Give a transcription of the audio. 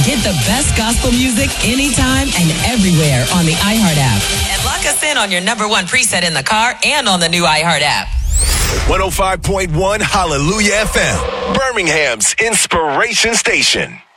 Get the best gospel music anytime and everywhere on the iHeart app. And lock us in on your number one preset in the car and on the new iHeart app. 105.1 Hallelujah FM, Birmingham's inspiration station.